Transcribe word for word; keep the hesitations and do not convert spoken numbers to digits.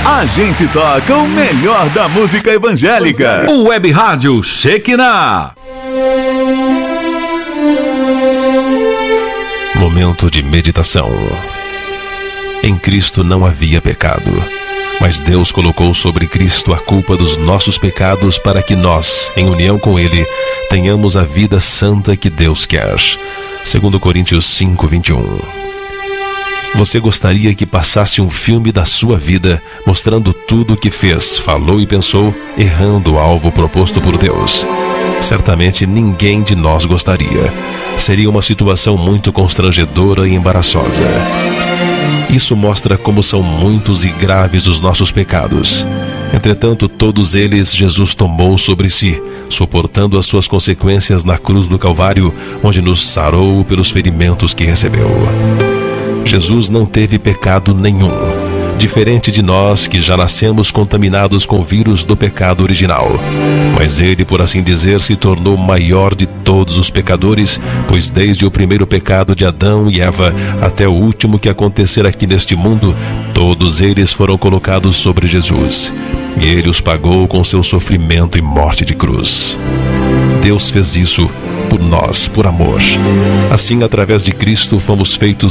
A gente toca o melhor da música evangélica. O Web Rádio Shekinah. Momento de meditação. Em Cristo não havia pecado, mas Deus colocou sobre Cristo a culpa dos nossos pecados para que nós, em união com Ele, tenhamos a vida santa que Deus quer. Segundo Coríntios cinco, vinte e um. Você gostaria que passasse um filme da sua vida, mostrando tudo o que fez, falou e pensou, errando o alvo proposto por Deus? Certamente ninguém de nós gostaria. Seria uma situação muito constrangedora e embaraçosa. Isso mostra como são muitos e graves os nossos pecados. Entretanto, todos eles Jesus tomou sobre si, suportando as suas consequências na cruz do Calvário, onde nos sarou pelos ferimentos que recebeu. Jesus não teve pecado nenhum, diferente de nós que já nascemos contaminados com o vírus do pecado original. Mas ele, por assim dizer, se tornou maior de todos os pecadores, pois desde o primeiro pecado de Adão e Eva até o último que acontecer aqui neste mundo, todos eles foram colocados sobre Jesus. E ele os pagou com seu sofrimento e morte de cruz. Deus fez isso por nós, por amor. Assim, através de Cristo, fomos feitos